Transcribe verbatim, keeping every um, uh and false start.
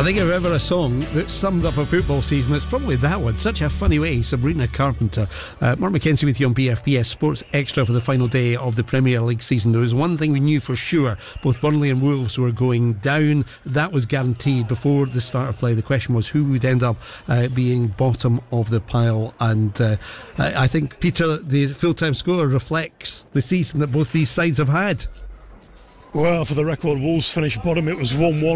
think if ever a song that summed up a football season, it's probably that one. Such a funny way. Sabrina Carpenter. Uh, Mark McKenzie with you on B F P S Sports Extra for the final day of the Premier League season. There was one thing we knew for sure. Both Burnley and Wolves were going down. That was guaranteed before the start of play. The question was who would end up uh, being bottom of the pile. And uh, I think, Peter, the full-time score reflects the season that both these sides have had. Well, for the record, Wolves finished bottom. It was one one